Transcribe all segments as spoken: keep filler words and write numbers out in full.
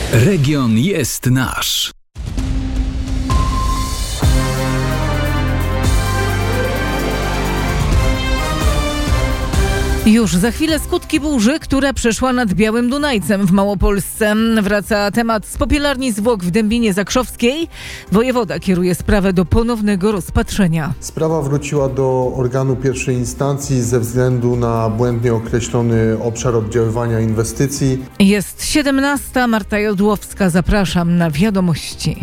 Region jest nasz. Już za chwilę skutki burzy, która przeszła nad Białym Dunajcem w Małopolsce. Wraca temat z Popielarni Zwłok w Dębinie Zakrzowskiej. Wojewoda kieruje sprawę do ponownego rozpatrzenia. Sprawa wróciła do organu pierwszej instancji ze względu na błędnie określony obszar oddziaływania inwestycji. Jest siedemnasta, Marta Jodłowska, zapraszam na wiadomości.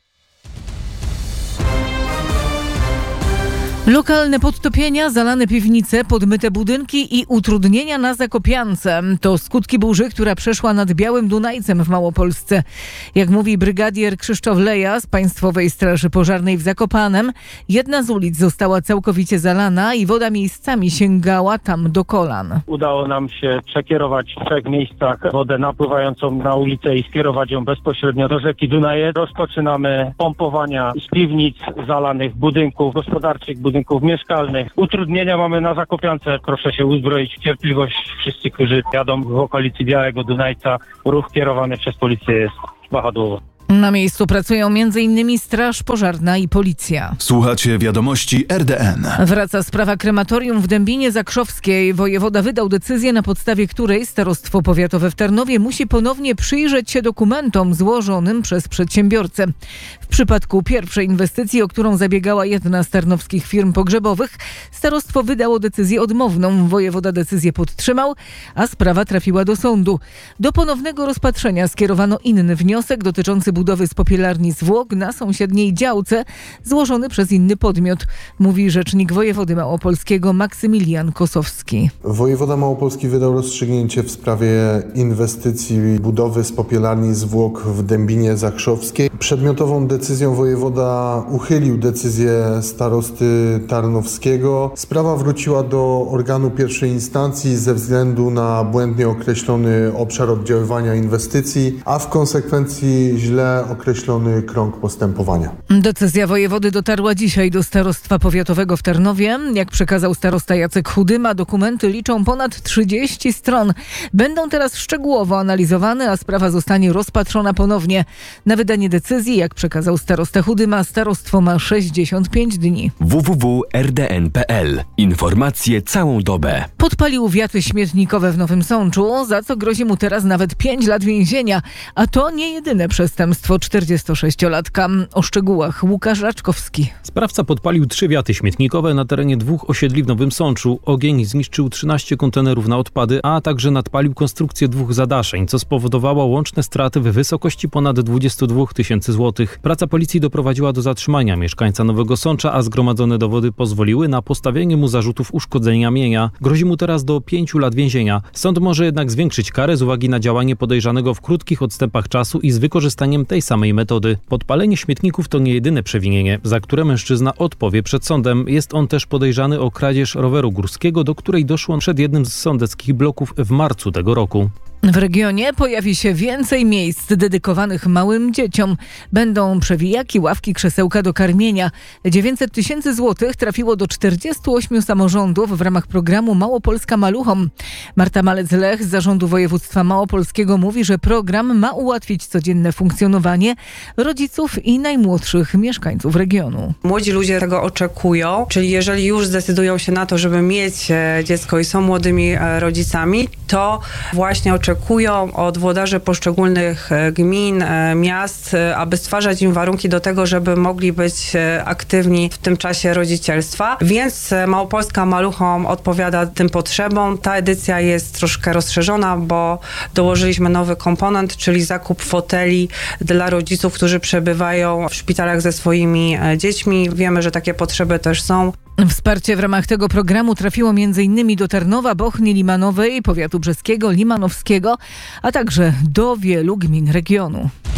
Lokalne podtopienia, zalane piwnice, podmyte budynki i utrudnienia na Zakopiance. To skutki burzy, która przeszła nad Białym Dunajcem w Małopolsce. Jak mówi brygadier Krzysztof Leja z Państwowej Straży Pożarnej w Zakopanem, jedna z ulic została całkowicie zalana i woda miejscami sięgała tam do kolan. Udało nam się przekierować w trzech miejscach wodę napływającą na ulicę i skierować ją bezpośrednio do rzeki Dunaje. Rozpoczynamy pompowania z piwnic, zalanych budynków gospodarczych, budynków mieszkalnych. Utrudnienia mamy na Zakopiance. Proszę się uzbroić w cierpliwość. Wszyscy, którzy jadą w okolicy Białego Dunajca, ruch kierowany przez policję jest wahadłowo. Na miejscu pracują między innymi Straż Pożarna i Policja. Słuchacie wiadomości R D N. Wraca sprawa krematorium w Dębinie Zakrzowskiej. Wojewoda wydał decyzję, na podstawie której Starostwo Powiatowe w Tarnowie musi ponownie przyjrzeć się dokumentom złożonym przez przedsiębiorcę. W przypadku pierwszej inwestycji, o którą zabiegała jedna z tarnowskich firm pogrzebowych, starostwo wydało decyzję odmowną. Wojewoda decyzję podtrzymał, a sprawa trafiła do sądu. Do ponownego rozpatrzenia skierowano inny wniosek dotyczący budowy z Popielarni Zwłok na sąsiedniej działce, złożony przez inny podmiot, mówi rzecznik wojewody małopolskiego Maksymilian Kosowski. Wojewoda Małopolski wydał rozstrzygnięcie w sprawie inwestycji budowy z Popielarni Zwłok w Dębinie Zakrzowskiej. Przedmiotową decyzją wojewoda uchylił decyzję starosty tarnowskiego. Sprawa wróciła do organu pierwszej instancji ze względu na błędnie określony obszar oddziaływania inwestycji, a w konsekwencji źle określony krąg postępowania. Decyzja wojewody dotarła dzisiaj do Starostwa Powiatowego w Tarnowie. Jak przekazał starosta Jacek Chudyma, dokumenty liczą ponad trzydzieści stron. Będą teraz szczegółowo analizowane, a sprawa zostanie rozpatrzona ponownie. Na wydanie decyzji, jak przekazał starosta Chudyma, starostwo ma sześćdziesiąt pięć dni. w w w kropka r d n kropka p l. Informacje całą dobę. Podpalił wiaty śmietnikowe w Nowym Sączu, za co grozi mu teraz nawet pięć lat więzienia. A to nie jedyne przestępstwo czterdziestosześciolatka. O szczegółach Łukasz Raczkowski. Sprawca podpalił trzy wiaty śmietnikowe na terenie dwóch osiedli w Nowym Sączu. Ogień zniszczył trzynaście kontenerów na odpady, a także nadpalił konstrukcję dwóch zadaszeń, co spowodowało łączne straty w wysokości ponad dwadzieścia dwa tysięcy złotych. Praca policji doprowadziła do zatrzymania mieszkańca Nowego Sącza, a zgromadzone dowody pozwoliły na postawienie mu zarzutów uszkodzenia mienia. Grozi mu teraz do pięciu lat więzienia. Sąd może jednak zwiększyć karę z uwagi na działanie podejrzanego w krótkich odstępach czasu i z wykorzystaniem tej samej metody. Podpalenie śmietników to nie jedyne przewinienie, za które mężczyzna odpowie przed sądem. Jest on też podejrzany o kradzież roweru górskiego, do której doszło przed jednym z sądeckich bloków w marcu tego roku. W regionie pojawi się więcej miejsc dedykowanych małym dzieciom. Będą przewijaki, ławki, krzesełka do karmienia. dziewięćset tysięcy złotych trafiło do czterdziestu ośmiu samorządów w ramach programu Małopolska Maluchom. Marta Malec-Lech z Zarządu Województwa Małopolskiego mówi, że program ma ułatwić codzienne funkcjonowanie rodziców i najmłodszych mieszkańców regionu. Młodzi ludzie tego oczekują, czyli jeżeli już zdecydują się na to, żeby mieć dziecko i są młodymi rodzicami, to właśnie oczekują oczekują od włodarzy poszczególnych gmin, miast, aby stwarzać im warunki do tego, żeby mogli być aktywni w tym czasie rodzicielstwa. Więc Małopolska Maluchom odpowiada tym potrzebom. Ta edycja jest troszkę rozszerzona, bo dołożyliśmy nowy komponent, czyli zakup foteli dla rodziców, którzy przebywają w szpitalach ze swoimi dziećmi. Wiemy, że takie potrzeby też są. Wsparcie w ramach tego programu trafiło m.in. do Tarnowa, Bochni, Limanowej, powiatu brzeskiego, limanowskiego, a także do wielu gmin regionu.